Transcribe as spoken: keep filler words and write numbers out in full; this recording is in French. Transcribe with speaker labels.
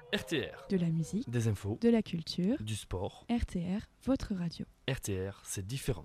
Speaker 1: R T R.
Speaker 2: De la musique,
Speaker 1: Des infos,
Speaker 2: de la culture.
Speaker 1: du sport.
Speaker 2: R T R, votre radio.
Speaker 1: R T R, c'est différent.